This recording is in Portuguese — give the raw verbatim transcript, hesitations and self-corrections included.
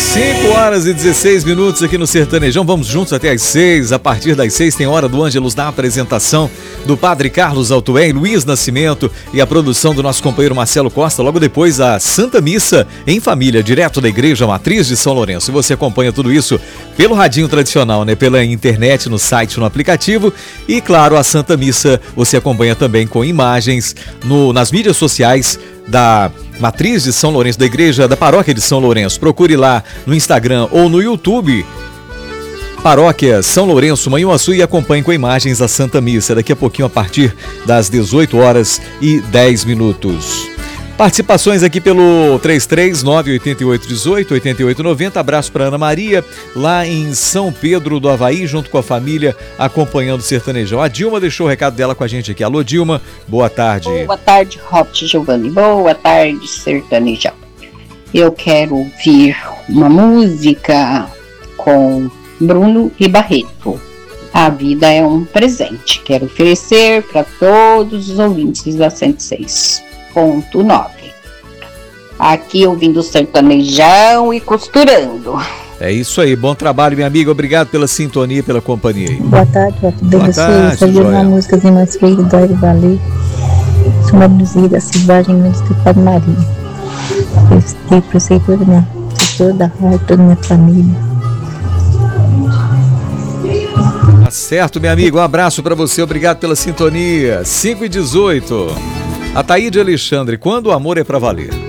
cinco horas e dezesseis minutos aqui no Sertanejão. Vamos juntos até às seis. A partir das seis tem Hora do Ângelus na apresentação do Padre Carlos Altuém, Luiz Nascimento e a produção do nosso companheiro Marcelo Costa. Logo depois a Santa Missa em família, direto da Igreja Matriz de São Lourenço. E você acompanha tudo isso pelo radinho tradicional, né? Pela internet, no site, no aplicativo. E claro, a Santa Missa você acompanha também com imagens no, nas mídias sociais da Matriz de São Lourenço, da Igreja da Paróquia de São Lourenço. Procure lá no Instagram ou no YouTube, Paróquia São Lourenço, Manhuaçu, e acompanhe com imagens a Santa Missa. Daqui a pouquinho, a partir das dezoito horas e dez minutos. Participações aqui pelo três três nove oito oito um oito oito oito nove zero. Abraço para Ana Maria, lá em São Pedro do Avaí, junto com a família, acompanhando o Sertanejão. A Dilma deixou o recado dela com a gente aqui. Alô, Dilma, boa tarde. Boa tarde, Robert Giovanni. Boa tarde, Sertanejão. Eu quero ouvir uma música com Bruno e Barreto. A vida é um presente. Quero oferecer para todos os ouvintes da cento e seis ponto nove. Aqui ouvindo o Sertanejão e costurando. É isso aí, bom trabalho, minha amiga. Obrigado pela sintonia e pela companhia aí. Boa tarde, Roberto. Boa tarde, fazer uma música mais feita do Aire Valer. Sou produzida a Silvagem Música Padre Maria. Eu estive para você toda minha, toda a rádio, toda a minha família. Tá certo, meu amigo. Um abraço para você, obrigado pela sintonia. cinco e dezoito. Ataíde Alexandre, quando o amor é pra valer?